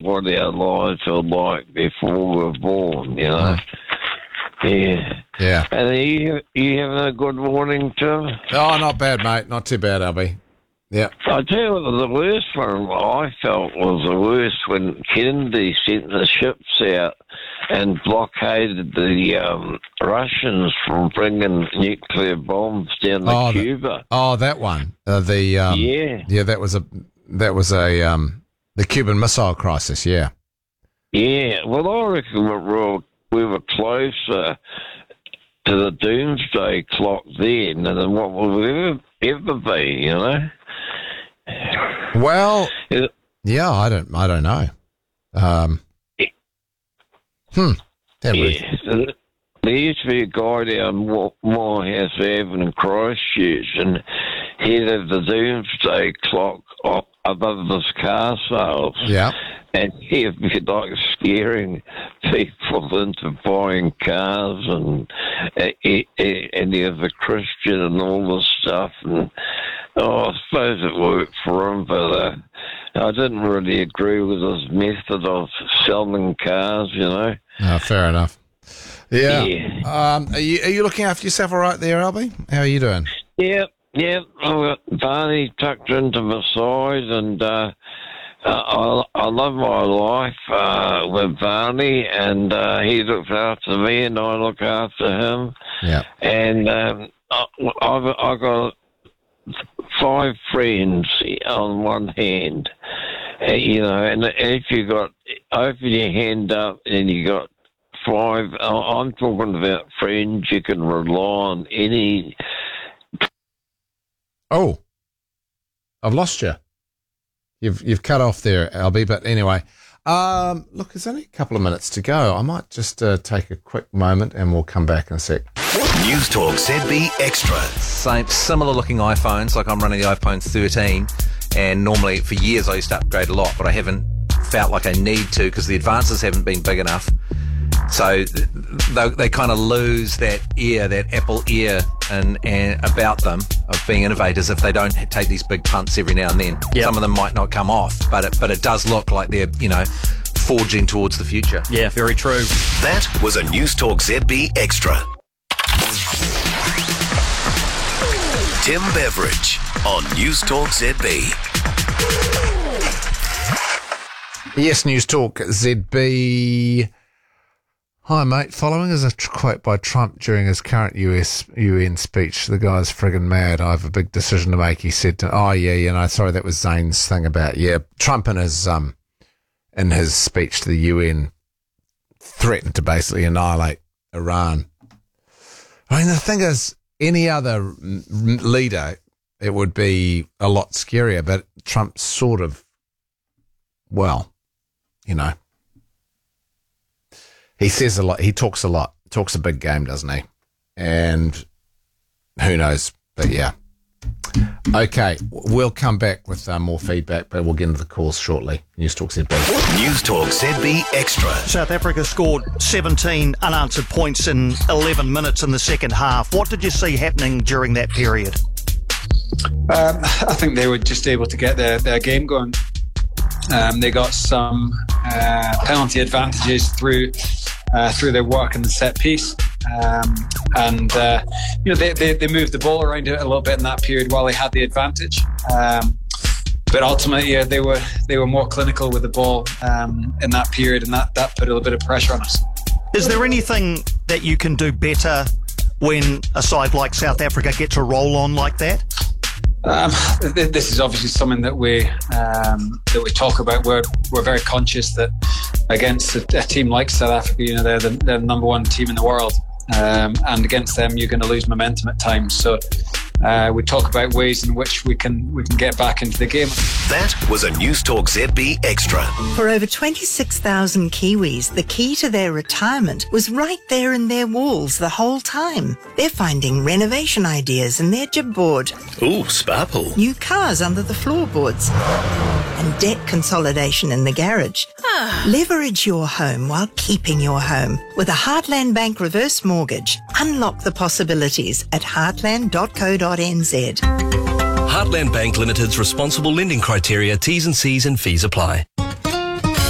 what our lives were like before we were born, you know. Yeah. Yeah. And you having a good morning, Tim? Oh, not bad, mate. Not too bad, Albie. Yeah. I tell you what, the worst one I felt was the worst when Kennedy sent the ships out and blockaded the Russians from bringing nuclear bombs down to Cuba. That one. Yeah, that was the Cuban Missile Crisis. Yeah. Yeah. Well, I reckon we were closer to the doomsday clock then than what we'll ever be. You know. Well, yeah, I don't know. There used to be a guy down Morehouse Avenue in Christchurch, and he'd have the doomsday clock above his car sales. Yeah. And he'd be like scaring people into buying cars, and he was a Christian and all this stuff. And I suppose it worked for him, but I didn't really agree with his method of selling cars, you know. Oh, fair enough. Yeah. Are you looking after yourself all right there, Albie? How are you doing? Yeah. I've got Barney tucked into my side, and I love my life with Barney, and he looks after me, and I look after him. Yeah. And I've got 5 friends on one hand, you know, and if you got, open your hand up and you got 5, I'm talking about friends you can rely on any. Oh, I've lost you. You've cut off there, Albie, but anyway. Look, there's only a couple of minutes to go. I might just take a quick moment and we'll come back in a sec. News Talk ZB Extra. Similar looking iPhones, like I'm running the iPhone 13, and normally for years I used to upgrade a lot, but I haven't felt like I need to because the advances haven't been big enough. So they kind of lose that Apple ear and about them of being innovators if they don't take these big punts every now and then. Yep. Some of them might not come off, but it does look like they're, you know, forging towards the future. Yeah, very true. That was a News Talk ZB Extra. Tim Beveridge on News Talk ZB. Yes, News Talk ZB. Hi, mate. Following is a quote by Trump during his current UN speech. The guy's friggin' mad. I have a big decision to make, he said. Sorry, that was Zane's thing about, Trump in his speech to the UN threatened to basically annihilate Iran. I mean, the thing is, any other leader, it would be a lot scarier, but Trump's sort of, well, you know. He says a lot. He talks a lot. Talks a big game, doesn't he? And who knows? But yeah. Okay, we'll come back with more feedback, but we'll get into the calls shortly. News Talk ZB. News Talk ZB Extra. South Africa scored 17 unanswered points in 11 minutes in the second half. What did you see happening during that period? I think they were just able to get their game going. They got some penalty advantages through their work in the set piece, and they moved the ball around a little bit in that period while they had the advantage. But ultimately, they were more clinical with the ball in that period, and that put a little bit of pressure on us. Is there anything that you can do better when a side like South Africa gets a roll on like that? This is obviously something that we talk about. We're very conscious that against a team like South Africa, they're the number one team in the world, and against them you're going to lose momentum at times. So we talk about ways in which we can get back into the game. That was a News Talk ZB Extra. For over 26,000 Kiwis, the key to their retirement was right there in their walls the whole time. They're finding renovation ideas in their jib board. Ooh, sparkle. New cars under the floorboards. And debt consolidation in the garage. Leverage your home while keeping your home. With a Heartland Bank reverse mortgage, unlock the possibilities at heartland.co.nz. Heartland Bank Limited's responsible lending criteria, T's and C's and fees apply.